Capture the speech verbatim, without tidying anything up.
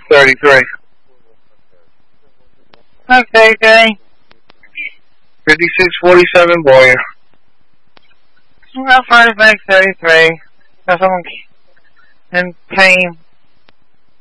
thirty-three. Okay, okay. fifty-six forty-seven Boyer. Well, forty-six thirty-three. Because I'm in pain.